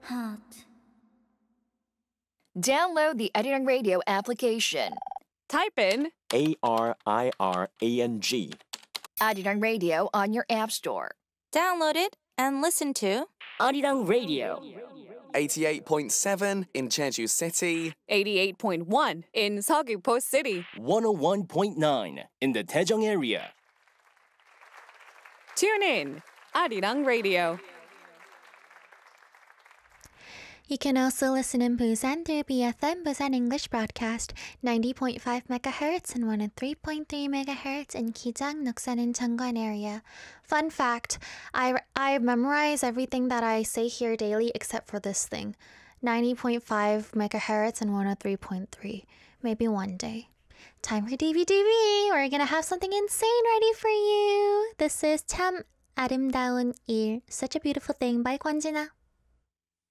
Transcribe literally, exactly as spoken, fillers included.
Hot. Download the Arirang Radio application. Type in A R I R A N G. Arirang Radio on your app store. Download it and listen to Arirang Radio. eighty-eight point seven in Jeju City. eighty-eight point one in Seogwipo City. one oh one point nine in the Daejeong area. Tune in, Arirang Radio. You can also listen in Busan through B F M Busan English Broadcast ninety point five megahertz and one oh three point three megahertz in Kijang, Nuksan, and Changwon area. Fun fact, I, I memorize everything that I say here daily except for this thing. ninety point five megahertz and one oh three point three. Maybe one day. Time for D V D B. We're gonna have something insane ready for you. This is 참 아름다운 일, Such a Beautiful Thing by Kwanjina.